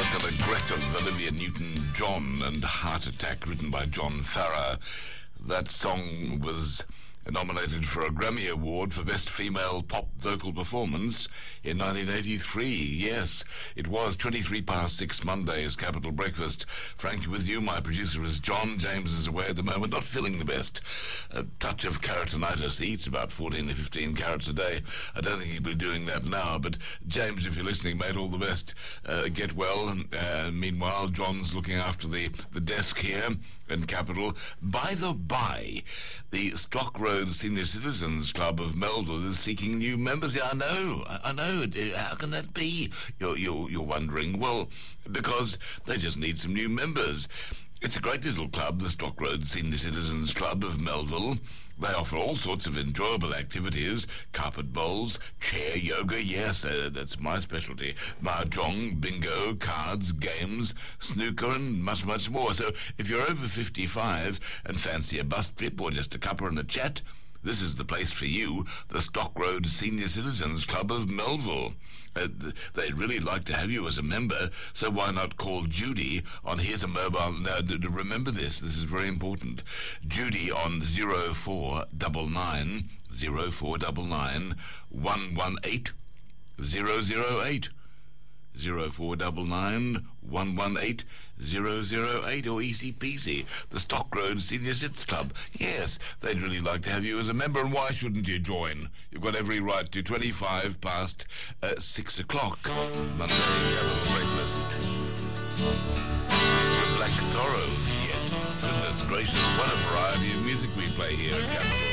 That aggressive Olivia Newton-John and Heart Attack, written by John Farrar. That song was nominated for a Grammy Award for Best Female Pop Vocal Performance in 1983. Yes, it was 23 past 6 Monday's Capital Breakfast. Frankie with you. My producer is John. James is away at the moment, not feeling the best. A touch of keratinitis. He eats about 14 to 15 carrots a day. I don't think he'll be doing that now, but James, if you're listening, mate, all the best. Get well. Meanwhile, John's looking after the desk here in Capital. By the by, the Stock Road Senior Citizens Club of Melville is seeking new members. Yeah, I know. How can that be? You're wondering. Well, because they just need some new members. It's a great little club, the Stock Road Senior Citizens Club of Melville. They offer all sorts of enjoyable activities: carpet bowls, chair yoga, yes, that's my specialty, mahjong, bingo, cards, games, snooker, and much, much more. So if you're over 55 and fancy a bus trip or just a cuppa and a chat, this is the place for you, the Stock Road Senior Citizens Club of Melville. They'd really like to have you as a member, so why not call Judy on, here's a mobile, now remember this is very important, Judy on 0499 118 008. 0499 118 008, or easy peasy. The Stock Road Senior Cits Club. Yes, they'd really like to have you as a member, and why shouldn't you join? You've got every right to. 25 past 6 o'clock. Monday, Capital Breakfast. The Black Sorrows, yet. Goodness gracious, what a variety of music we play here at Capital.